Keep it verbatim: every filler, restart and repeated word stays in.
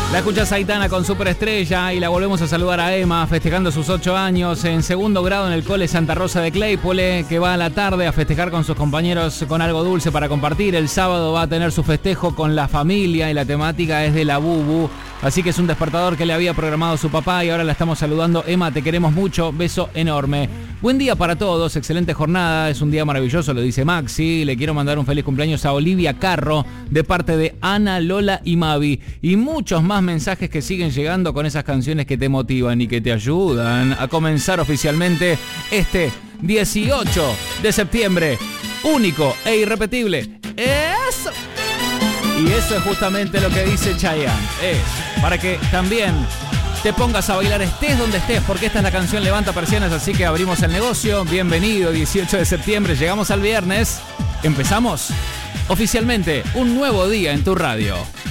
La escuchas Aitana con Superestrella y la volvemos a saludar a Emma festejando sus ocho años en segundo grado en el Cole Santa Rosa de Claypole, que va a la tarde a festejar con sus compañeros con algo dulce para compartir. El sábado va a tener su festejo con la familia y la temática es de la Bubu. Así que es un despertador que le había programado su papá y ahora la estamos saludando. Emma, te queremos mucho, beso enorme. Buen día para todos, excelente jornada, es un día maravilloso, lo dice Maxi. Le quiero mandar un feliz cumpleaños a Olivia Carro de parte de Ana, Lola y Mavi. Y muchos más mensajes que siguen llegando con esas canciones que te motivan y que te ayudan a comenzar oficialmente este dieciocho de septiembre. Único e irrepetible. ¡Eso! Y eso es justamente lo que dice Chayanne. Es para que también te pongas a bailar, estés donde estés, porque esta es la canción Levanta Persianas, así que abrimos el negocio. Bienvenido, dieciocho de septiembre, llegamos al viernes. Empezamos oficialmente un nuevo día en tu radio.